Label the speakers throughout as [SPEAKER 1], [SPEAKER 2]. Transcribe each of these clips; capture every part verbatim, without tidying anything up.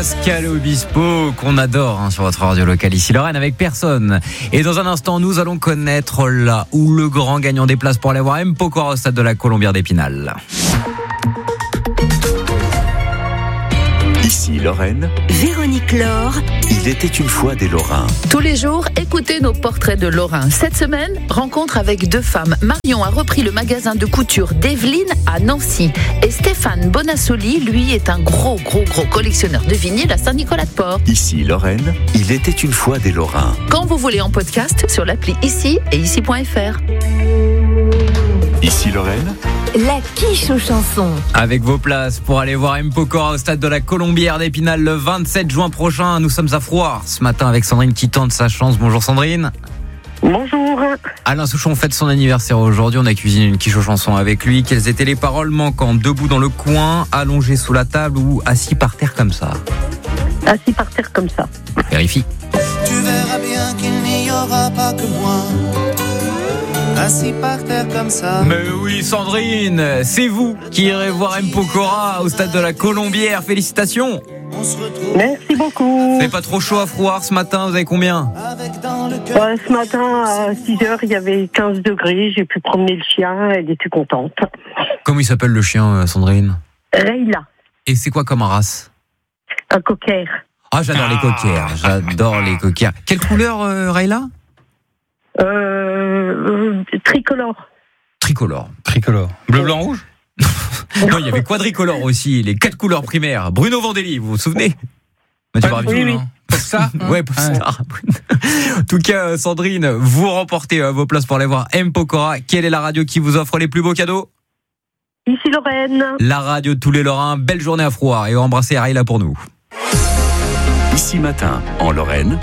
[SPEAKER 1] Pascal Obispo, qu'on adore hein, sur votre radio locale ici Lorraine avec personne. Et dans un instant, nous allons connaître là où le grand gagnant des places pour aller voir M. Pokora au stade de la Colombière d'Épinal.
[SPEAKER 2] Ici Lorraine,
[SPEAKER 3] Véronique Laure.
[SPEAKER 2] Il était une fois des Lorrains.
[SPEAKER 4] Tous les jours, écoutez nos portraits de Lorrains. Cette semaine, rencontre avec deux femmes. Marion a repris le magasin de couture d'Evelyne à Nancy. Et Stéphane Bonassoli, lui, est un gros, gros, gros collectionneur de vinyles à Saint-Nicolas-de-Port.
[SPEAKER 2] Ici Lorraine, il était une fois des Lorrains.
[SPEAKER 4] Quand vous voulez en podcast, sur l'appli Ici et ici point f r.
[SPEAKER 2] Ici Lorraine,
[SPEAKER 3] La quiche aux chansons.
[SPEAKER 1] Avec vos places pour aller voir M. Pokora au stade de la Colombière d'Épinal le vingt-sept juin prochain. Nous sommes à Frouard ce matin avec Sandrine qui tente sa chance. Bonjour Sandrine.
[SPEAKER 5] Bonjour.
[SPEAKER 1] Alain Souchon fête son anniversaire aujourd'hui. On a cuisiné une quiche aux chansons avec lui. Quelles étaient les paroles manquantes? Debout dans le coin, allongé sous la table ou assis par terre comme ça?
[SPEAKER 5] Assis par terre comme ça.
[SPEAKER 1] Vérifie.
[SPEAKER 6] Tu verras bien qu'il n'y aura pas que moi, assis par terre comme ça.
[SPEAKER 1] Mais oui Sandrine, c'est vous qui irez voir M. Pokora au stade de la Colombière. Félicitations.
[SPEAKER 6] On se retrouve
[SPEAKER 5] Merci beaucoup.
[SPEAKER 1] C'est pas trop chaud à Frouard ce matin, vous avez combien?
[SPEAKER 6] avec dans le cœur.
[SPEAKER 5] Ouais, ce matin, à six heures, il y avait quinze degrés. J'ai pu promener le chien. Elle était contente.
[SPEAKER 1] Comment il s'appelle le chien Sandrine?
[SPEAKER 5] Rayla,
[SPEAKER 1] Et c'est quoi comme race?
[SPEAKER 5] un cocker.
[SPEAKER 1] Ah j'adore les coquères, j'adore les coquères. Quelle couleur euh, Rayla?
[SPEAKER 5] Euh, euh, tricolore.
[SPEAKER 1] Tricolore.
[SPEAKER 7] Tricolore. Bleu, blanc, rouge.
[SPEAKER 1] Non, il y avait quadricolore aussi, les quatre couleurs primaires. Bruno Vandelli, vous vous souvenez? Mathieu
[SPEAKER 7] Pas du
[SPEAKER 1] Barbie.
[SPEAKER 7] tout,
[SPEAKER 5] oui,
[SPEAKER 7] non. Popstar.
[SPEAKER 1] Ouais, Popstar. En tout cas, Sandrine, vous remportez euh, vos places pour aller voir M. Pokora. Quelle est la radio qui vous offre les plus beaux cadeaux?
[SPEAKER 5] Ici Lorraine.
[SPEAKER 1] La radio de tous les Lorrains. Belle journée à Frouard et embrassez Rayla pour nous.
[SPEAKER 2] Ici Matin, en Lorraine,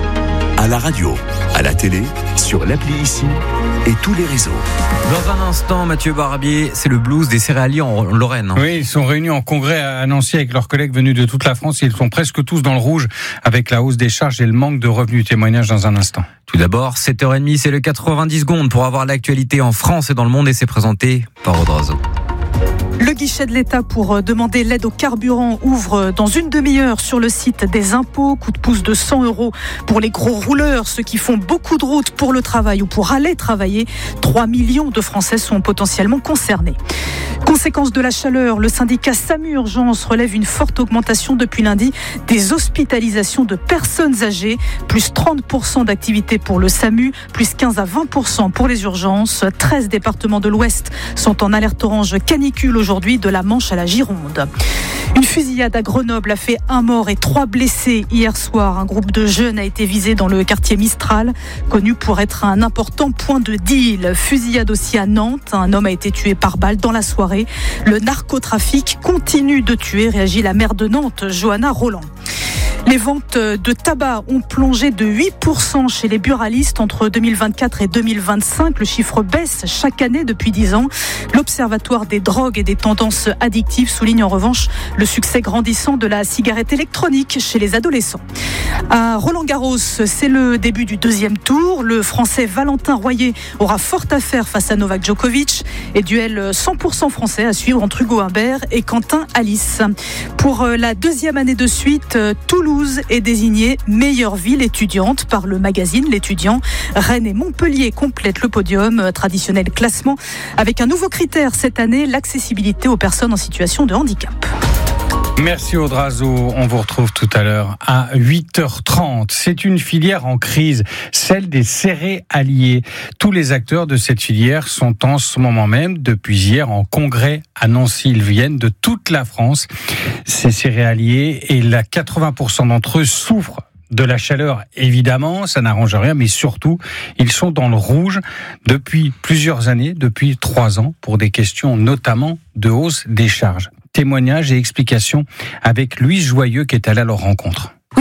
[SPEAKER 2] à la radio, à la télé, sur l'appli Ici et tous les réseaux.
[SPEAKER 1] Dans un instant, Mathieu Barbier, c'est le blues des céréaliers en Lorraine. hein.
[SPEAKER 7] Oui, ils sont réunis en congrès à Nancy avec leurs collègues venus de toute la France. Ils sont presque tous dans le rouge avec la hausse des charges et le manque de revenus. Témoignage dans un instant.
[SPEAKER 1] Tout d'abord, sept heures trente, c'est le quatre-vingt-dix secondes pour avoir l'actualité en France et dans le monde et c'est présenté par Audrazo.
[SPEAKER 8] Le guichet de l'État pour demander l'aide au carburant ouvre dans une demi-heure sur le site des impôts. Coup de pouce de cent euros pour les gros rouleurs, ceux qui font beaucoup de routes pour le travail ou pour aller travailler. trois millions de Français sont potentiellement concernés. Conséquence de la chaleur, le syndicat SAMU Urgence relève une forte augmentation depuis lundi des hospitalisations de personnes âgées. Plus trente pour cent d'activité pour le SAMU, plus quinze à vingt pour cent pour les urgences. treize départements de l'Ouest sont en alerte orange canicule aujourd'hui, de la Manche à la Gironde. Une fusillade à Grenoble a fait un mort et trois blessés hier soir. Un groupe de jeunes a été visé dans le quartier Mistral, connu pour être un important point de deal. Fusillade aussi à Nantes. Un homme a été tué par balle dans la soirée. Le narcotrafic continue de tuer, réagit la maire de Nantes, Johanna Roland. Les ventes de tabac ont plongé de huit pour cent chez les buralistes entre deux mille vingt-quatre et deux mille vingt-cinq. Le chiffre baisse chaque année depuis dix ans. L'Observatoire des drogues et des tendances addictives souligne en revanche le succès grandissant de la cigarette électronique chez les adolescents. À Roland-Garros, c'est le début du deuxième tour. Le Français Valentin Royer aura fort à faire face à Novak Djokovic. Et duel cent pour cent français à suivre entre Hugo Humbert et Quentin Alice. Pour la deuxième année de suite, Toulouse est désignée meilleure ville étudiante par le magazine L'Étudiant. Rennes et Montpellier complètent le podium, traditionnel classement, avec un nouveau critère cette année, l'accessibilité aux personnes en situation de handicap.
[SPEAKER 7] Merci Audrazo, on vous retrouve tout à l'heure à huit heures trente. C'est une filière en crise, celle des céréaliers. Tous les acteurs de cette filière sont en ce moment même, depuis hier, en congrès à Nancy. Ils viennent de toute la France, ces céréaliers, et là, quatre-vingts pour cent d'entre eux souffrent de la chaleur, évidemment, ça n'arrange rien, mais surtout, ils sont dans le rouge depuis plusieurs années, depuis trois ans, pour des questions notamment de hausse des charges. Témoignages et explications avec Louise Joyeux qui est allée à leur rencontre.
[SPEAKER 9] Oui,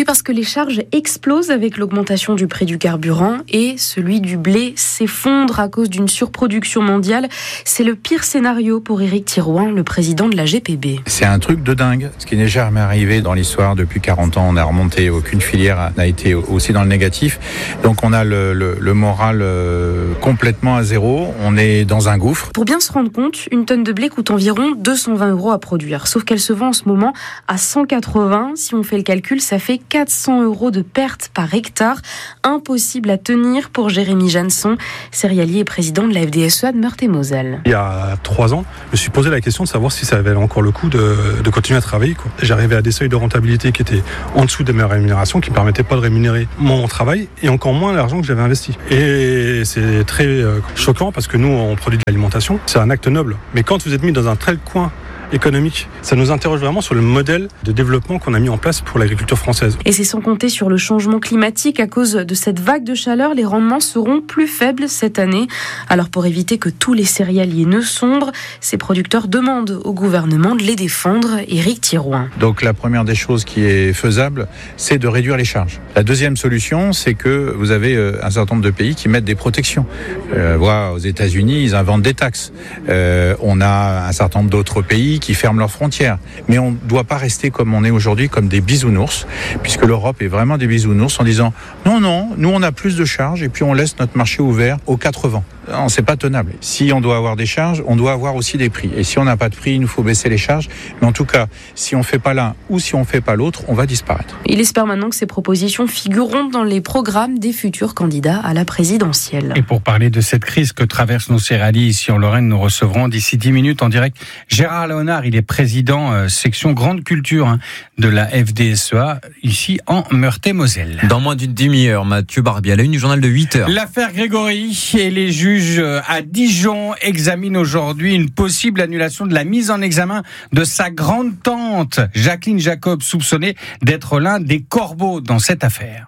[SPEAKER 9] Oui, parce que les charges explosent avec l'augmentation du prix du carburant et celui du blé s'effondre à cause d'une surproduction mondiale. C'est le pire scénario pour Éric Thirouin, le président de la G P B.
[SPEAKER 10] C'est un truc de dingue, ce qui n'est jamais arrivé dans l'histoire depuis quarante ans. On a remonté, aucune filière n'a été aussi dans le négatif. Donc on a le, le, le moral euh, complètement à zéro. On est dans un gouffre.
[SPEAKER 9] Pour bien se rendre compte, une tonne de blé coûte environ deux cent vingt euros à produire. Sauf qu'elle se vend en ce moment à cent quatre-vingts. Si on fait le calcul, ça fait quatre cents euros de perte par hectare. Impossible à tenir pour Jérémy Janson, céréalier et président de la F D S E A de Meurthe-et-Moselle.
[SPEAKER 11] Il y a trois ans, je me suis posé la question de savoir si ça valait encore le coup de, de continuer à travailler, quoi. J'arrivais à des seuils de rentabilité qui étaient en dessous de mes rémunérations, qui ne me permettaient pas de rémunérer mon travail et encore moins l'argent que j'avais investi. Et c'est très euh, choquant parce que nous, on produit de l'alimentation. C'est un acte noble. Mais quand vous êtes mis dans un tel coin économique, ça nous interroge vraiment sur le modèle de développement qu'on a mis en place pour l'agriculture française.
[SPEAKER 9] Et c'est sans compter sur le changement climatique. À cause de cette vague de chaleur, les rendements seront plus faibles cette année. Alors pour éviter que tous les céréaliers ne sombrent, ces producteurs demandent au gouvernement de les défendre. Éric Thirouin.
[SPEAKER 10] Donc la première des choses qui est faisable, c'est de réduire les charges. La deuxième solution, c'est que vous avez un certain nombre de pays qui mettent des protections. Euh, voilà, aux États-Unis, ils inventent des taxes. Euh, on a un certain nombre d'autres pays qui ferment leurs frontières. Mais on ne doit pas rester comme on est aujourd'hui, comme des bisounours, puisque l'Europe est vraiment des bisounours en disant non, non, nous on a plus de charges et puis on laisse notre marché ouvert aux quatre vents. Non, c'est pas tenable. Si on doit avoir des charges, on doit avoir aussi des prix. Et si on n'a pas de prix, il nous faut baisser les charges. Mais en tout cas, si on fait pas l'un ou si on fait pas l'autre, on va disparaître.
[SPEAKER 9] Il espère maintenant que ces propositions figureront dans les programmes des futurs candidats à la présidentielle.
[SPEAKER 7] Et pour parler de cette crise que traversent nos céréaliers ici en Lorraine, nous recevrons d'ici dix minutes en direct Gérard Léonard. Il est président euh, section Grande Culture hein, de la F D S E A ici en Meurthe-et-Moselle.
[SPEAKER 1] Dans moins d'une demi-heure, Mathieu Barbier à la une du journal de huit heures.
[SPEAKER 7] L'affaire Grégory et les juges à Dijon examinent aujourd'hui une possible annulation de la mise en examen de sa grande tante, Jacqueline Jacob, soupçonnée d'être l'un des corbeaux dans cette affaire.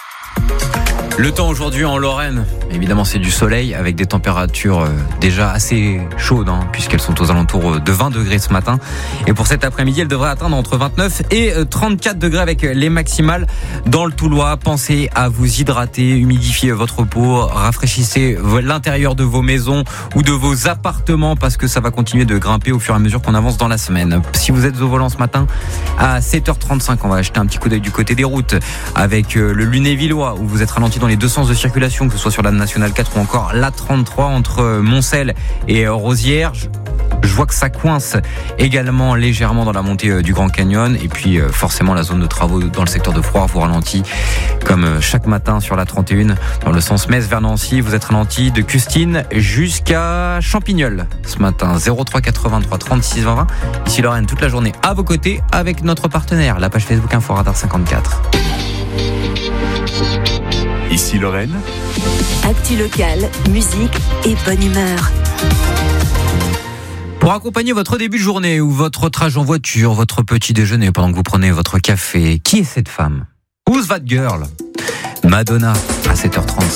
[SPEAKER 1] Le temps aujourd'hui en Lorraine, évidemment c'est du soleil avec des températures déjà assez chaudes hein, puisqu'elles sont aux alentours de vingt degrés ce matin. Et pour cet après-midi, elles devraient atteindre entre vingt-neuf et trente-quatre degrés avec les maximales dans le Toulois. Pensez à vous hydrater, humidifier votre peau, rafraîchissez l'intérieur de vos maisons ou de vos appartements parce que ça va continuer de grimper au fur et à mesure qu'on avance dans la semaine. Si vous êtes au volant ce matin, à sept heures trente-cinq, on va jeter un petit coup d'œil du côté des routes avec le Lunévillois où vous êtes ralenti dans les deux sens de circulation, que ce soit sur la nationale quatre ou encore la trente-trois entre Moncel et Rosières. Je vois que ça coince également légèrement dans la montée du Grand Canyon et puis forcément la zone de travaux dans le secteur de Froid vous ralentit comme chaque matin sur la trente et un dans le sens Metz vers Nancy. Vous êtes ralenti de Custine jusqu'à Champignol ce matin. Zéro trois quatre-vingt-trois trente-six vingt. Ici Lorraine toute la journée à vos côtés avec notre partenaire, la page Facebook Info Radar cinquante-quatre.
[SPEAKER 2] Ici Lorraine.
[SPEAKER 3] Actu locale, musique et bonne humeur.
[SPEAKER 1] Pour accompagner votre début de journée ou votre trajet en voiture, votre petit déjeuner pendant que vous prenez votre café, qui est cette femme? Who's that girl? Madonna à sept heures trente.